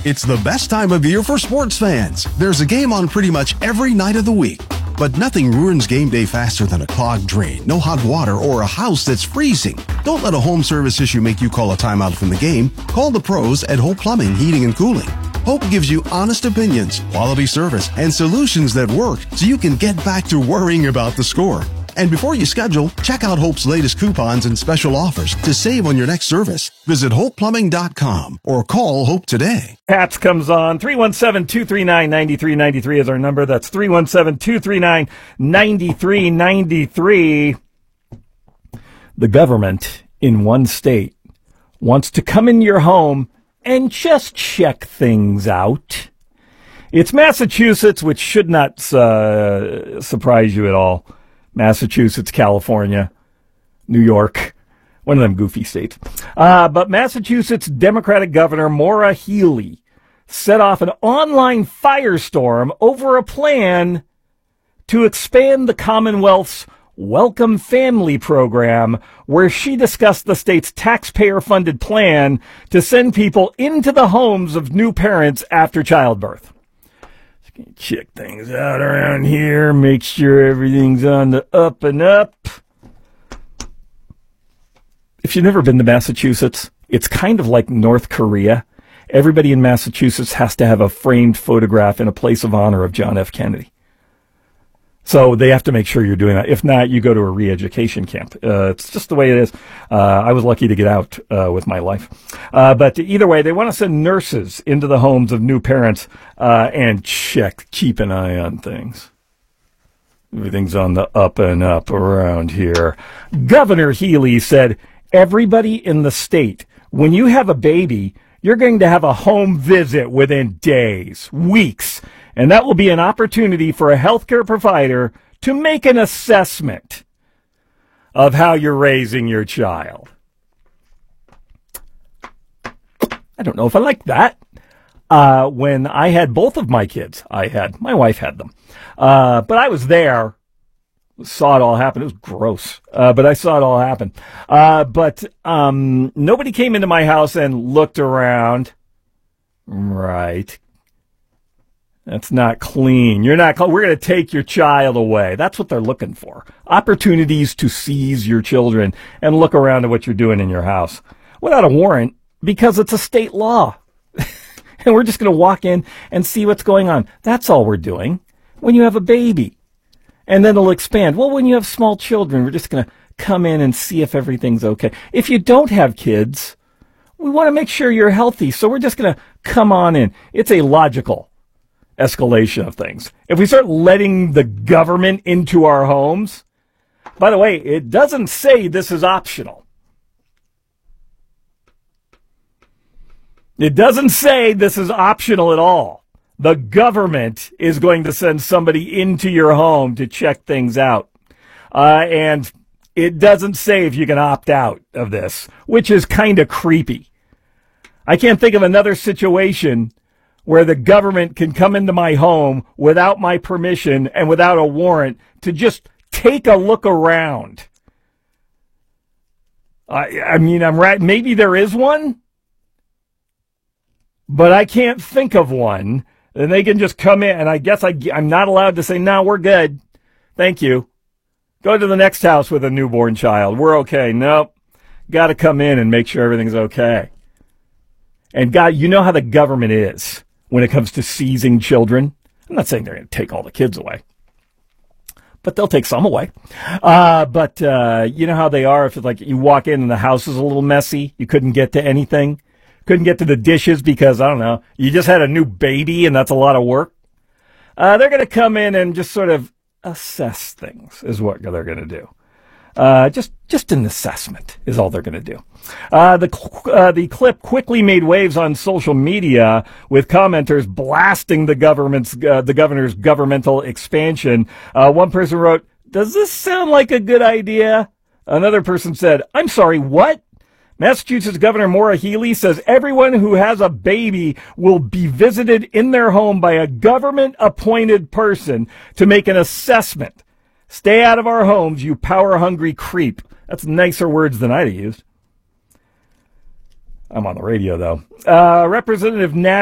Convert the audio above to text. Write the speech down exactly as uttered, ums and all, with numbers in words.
It's the best time of year for sports fans. There's a game on pretty much every night of the week. But nothing ruins game day faster than a clogged drain, no hot water, or a house that's freezing. Don't let a home service issue make you call a timeout from the game. Call the pros at Hope Plumbing, Heating, and Cooling. Hope gives you honest opinions, quality service, and solutions that work so you can get back to worrying about the score. And before you schedule, check out Hope's latest coupons and special offers to save on your next service. Visit hope plumbing dot com or call Hope today. Pats comes on. three one seven, two three nine, nine three nine three is our number. That's three one seven, two three nine, nine three nine three. The government in one state wants to come in your home and just check things out. It's Massachusetts, which should not uh, surprise you at all. Massachusetts, California, New York, one of them goofy states. Uh, but Massachusetts Democratic Governor Maura Healey set off an online firestorm over a plan to expand the Commonwealth's Welcome Family program, where she discussed the state's taxpayer-funded plan to send people into the homes of new parents after childbirth. Check things out around here, make sure everything's on the up and up. If you've never been to Massachusetts, it's kind of like North Korea. Everybody in Massachusetts has to have a framed photograph in a place of honor of John F. Kennedy. So they have to make sure you're doing that. If not, you go to a re-education camp. Uh, it's just the way it is. Uh, I was lucky to get out uh, with my life. Uh, but either way, they want to send nurses into the homes of new parents uh, and check, keep an eye on things. Everything's on the up and up around here. Governor Healey said, everybody in the state, when you have a baby, you're going to have a home visit within days, weeks. And that will be an opportunity for a healthcare provider to make an assessment of how you're raising your child. I don't know if I like that. Uh, when I had both of my kids, I had, my wife had them. Uh, but I was there, saw it all happen. It was gross. Uh, but I saw it all happen. Uh, but, um, nobody came into my house and looked around. Right. That's not clean. You're not, we're going to take your child away. That's what they're looking for. Opportunities to seize your children and look around at what you're doing in your house without a warrant, because it's a state law. And we're just going to walk in and see what's going on. That's all we're doing. When you have a baby, and then it'll expand. Well, when you have small children, we're just going to come in and see if everything's okay. If you don't have kids, we want to make sure you're healthy. So we're just going to come on in. It's a logical escalation of things. If we start letting the government into our homes, by the way, it doesn't say this is optional. It doesn't say this is optional at all. The government is going to send somebody into your home to check things out. Uh, and it doesn't say if you can opt out of this, which is kind of creepy. I can't think of another situation where the government can come into my home without my permission and without a warrant to just take a look around. I, I mean, I'm right. Maybe there is one, but I can't think of one. And they can just come in, and I guess I, I'm not allowed to say, no, we're good. Thank you. Go to the next house with a newborn child. We're okay. Nope. Got to come in and make sure everything's okay. And God, you know how the government is when it comes to seizing children. I'm not saying they're going to take all the kids away, but they'll take some away. Uh, but uh, you know how they are. If it's like you walk in and the house is a little messy, you couldn't get to anything, couldn't get to the dishes because, I don't know, you just had a new baby and that's a lot of work. Uh, they're going to come in and just sort of assess things is what they're going to do. Uh, just, just an assessment is all they're going to do. Uh, the, uh, the clip quickly made waves on social media with commenters blasting the government's, uh, the governor's governmental expansion. Uh, one person wrote, "Does this sound like a good idea?" Another person said, "I'm sorry, what?" Massachusetts Governor Maura Healey says everyone who has a baby will be visited in their home by a government-appointed person to make an assessment. Stay out of our homes, you power-hungry creep. That's nicer words than I'd have used. I'm on the radio, though. Uh, Representative Nat